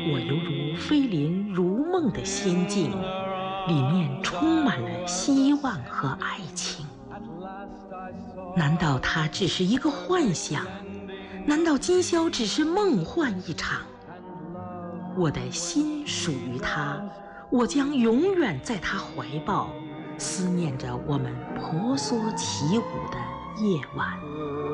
我犹如飞临如梦的仙境，里面充满了希望和爱情。难道它只是一个幻想？难道今宵只是梦幻一场？我的心属于他，我将永远在他怀抱，思念着我们婆娑起舞的夜晚。